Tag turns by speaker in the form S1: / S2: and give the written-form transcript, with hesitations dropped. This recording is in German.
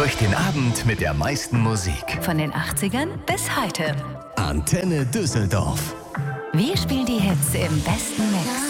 S1: euch den Abend mit der meisten Musik.
S2: Von den 80ern bis heute.
S1: Antenne Düsseldorf.
S2: Wir spielen die Hits im besten Mix.